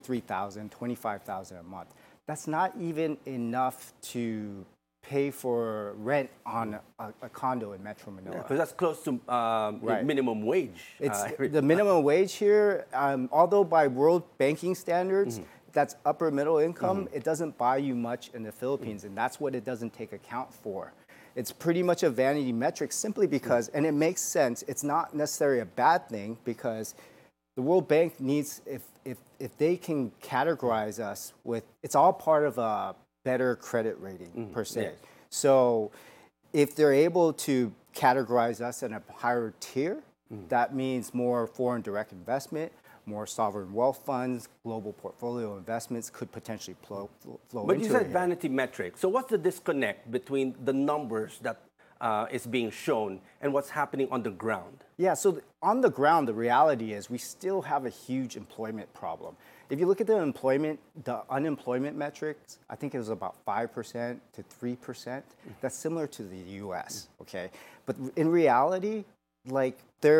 23,000, 25,000 a month. That's not even enough to pay for rent on a condo in Metro Manila. Because that's close to Right. minimum wage. It's the minimum wage here, although by world banking standards, that's upper middle income, it doesn't buy you much in the Philippines, and that's what it doesn't take account for. It's pretty much a vanity metric simply because, and it makes sense, it's not necessarily a bad thing because the World Bank needs, if they can categorize us with, it's all part of a better credit rating per se. Yes. So if they're able to categorize us in a higher tier, that means more foreign direct investment, more sovereign wealth funds, global portfolio investments could potentially flow But into you said it. vanity metric. So what's the disconnect between the numbers that is being shown and what's happening on the ground? Yeah, so on the ground, the reality is we still have a huge employment problem. If you look at the unemployment metrics, I think it was about 5% to 3%. That's similar to the US, okay? But in reality, like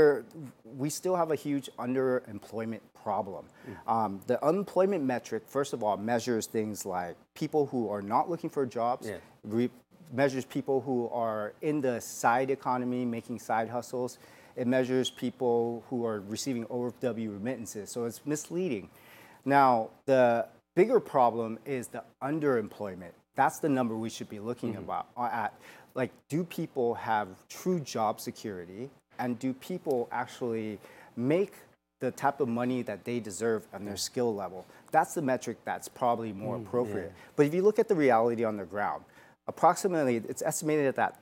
we still have a huge underemployment problem. The unemployment metric, first of all, measures things like people who are not looking for jobs, measures people who are in the side economy, making side hustles. It measures people who are receiving OFW remittances, so it's misleading. Now, the bigger problem is the underemployment. That's the number we should be looking at. Like, do people have true job security? And do people actually make the type of money that they deserve on their skill level? That's the metric that's probably more appropriate. But if you look at the reality on the ground, approximately, it's estimated that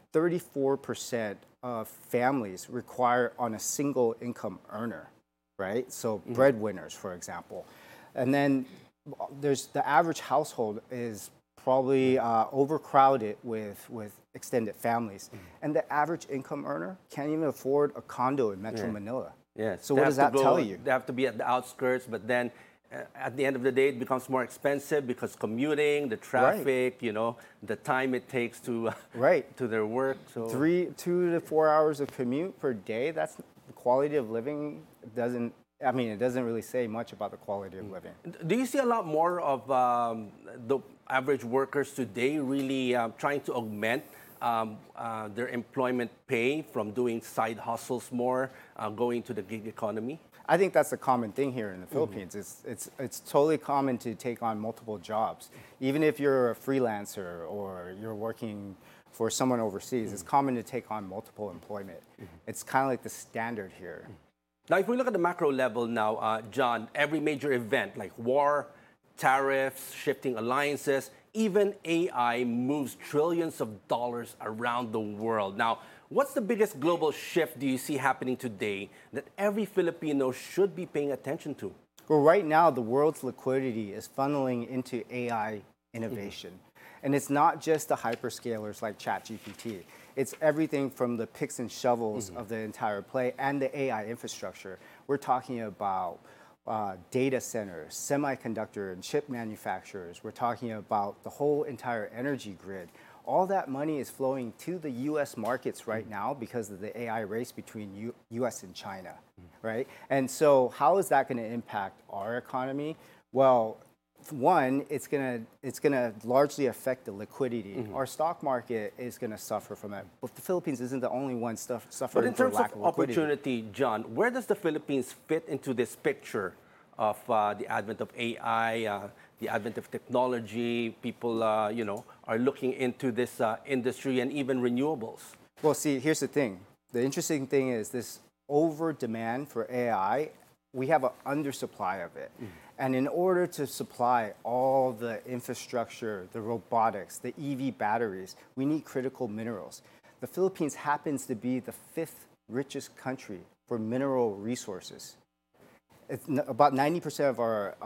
34% of families require on a single income earner, right? So breadwinners, for example. And then there's the average household is probably overcrowded with extended families. And the average income earner can't even afford a condo in Metro Manila. Yes. So what does that tell you? They have to be at the outskirts, but then at the end of the day, it becomes more expensive because commuting, the traffic, you know, the time it takes to to their work. So 2 to 4 hours of commute per day, that's the quality of living doesn't, I mean, it doesn't really say much about the quality of living. Do you see a lot more of the average workers today really trying to augment their employment pay from doing side hustles more, going to the gig economy? I think that's a common thing here in the Philippines. It's totally common to take on multiple jobs. Even if you're a freelancer or you're working for someone overseas, it's common to take on multiple employment. It's kind of like the standard here. Now, if we look at the macro level now, John, every major event like war, tariffs, shifting alliances, even AI moves trillions of dollars around the world. Now, what's the biggest global shift do you see happening today that every Filipino should be paying attention to? Well, right now, the world's liquidity is funneling into AI innovation. And it's not just the hyperscalers like ChatGPT. It's everything from the picks and shovels of the entire play and the AI infrastructure. We're talking about data centers, semiconductor and chip manufacturers. We're talking about the whole entire energy grid. All that money is flowing to the US markets right now because of the AI race between US and China, right? And so how is that going to impact our economy? Well, one, it's gonna largely affect the liquidity. Our stock market is gonna suffer from that. But the Philippines isn't the only one suffering But in from terms lack of of liquidity. opportunity, John, where does the Philippines fit into this picture of the advent of AI, the advent of technology? People, you know, are looking into this industry and even renewables. Well, see, here's the thing. The interesting thing is this over demand for AI, we have an undersupply of it. And in order to supply all the infrastructure, the robotics, the EV batteries, we need critical minerals. The Philippines happens to be the 5th richest country for mineral resources. About 90% of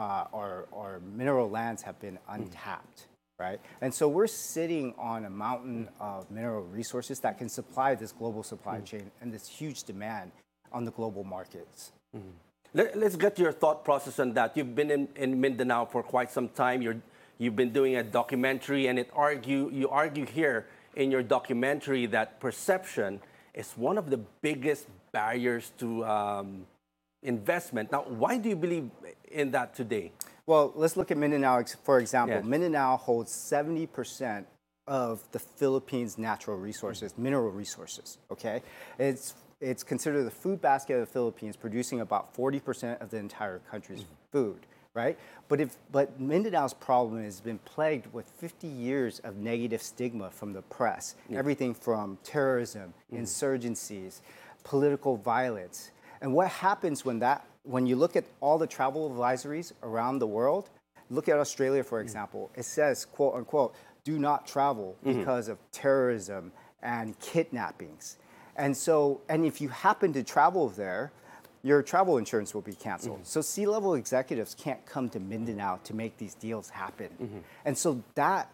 our mineral lands have been untapped, right? And so we're sitting on a mountain of mineral resources that can supply this global supply chain and this huge demand on the global markets. Let's get your thought process on that. You've been in Mindanao for quite some time. You've been doing a documentary, and you argue here in your documentary that perception is one of the biggest barriers to investment. Now, why do you believe in that today? Well, let's look at Mindanao for example. Yes. Mindanao holds 70% of the Philippines' natural resources, mineral resources. Okay, it's considered the food basket of the Philippines, producing about 40% of the entire country's food. Right, but Mindanao's problem has been plagued with 50 years of negative stigma from the press. Everything from terrorism, insurgencies, political violence, and what happens when you look at all the travel advisories around the world, look at Australia, for example, it says, quote unquote, do not travel because of terrorism and kidnappings. And if you happen to travel there, your travel insurance will be canceled. So C-level executives can't come to Mindanao to make these deals happen. And so that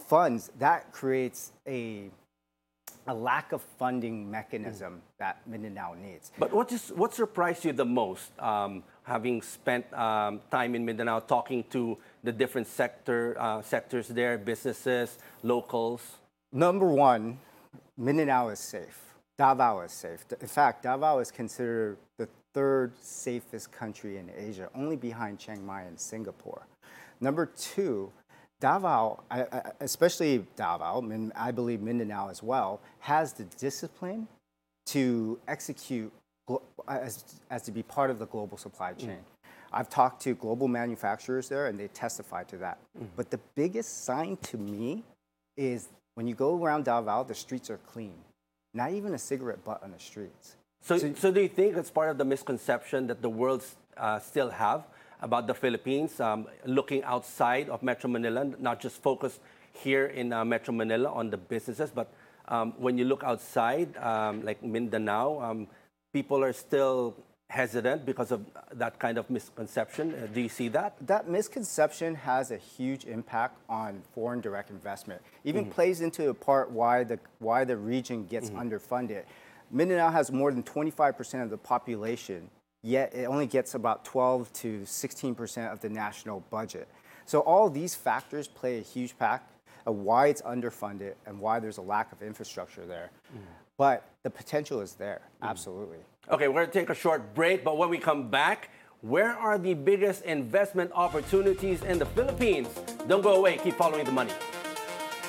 creates a lack of funding mechanism that Mindanao needs. But what surprised you the most, having spent time in Mindanao talking to the different sectors there, businesses, locals? Number one, Mindanao is safe. Davao is safe. In fact, Davao is considered the third safest country in Asia, only behind Chiang Mai and Singapore. Number two, Davao, especially Davao, and I believe Mindanao as well, has the discipline to execute as to be part of the global supply chain. I've talked to global manufacturers there, and they testify to that. But the biggest sign to me is when you go around Davao, the streets are clean. Not even a cigarette butt on the streets. So do you think it's part of the misconception that the world still have about the Philippines, looking outside of Metro Manila, not just focused here in Metro Manila on the businesses, but when you look outside, like Mindanao, people are still hesitant because of that kind of misconception. Do you see that? That misconception has a huge impact on foreign direct investment. Even plays into a part why the region gets underfunded. Mindanao has more than 25% of the population, yet it only gets about 12 to 16% of the national budget. So all these factors play a huge part of why it's underfunded and why there's a lack of infrastructure there. But the potential is there, absolutely. Okay, we're going to take a short break, but when we come back, where are the biggest investment opportunities in the Philippines? Don't go away, keep following the money.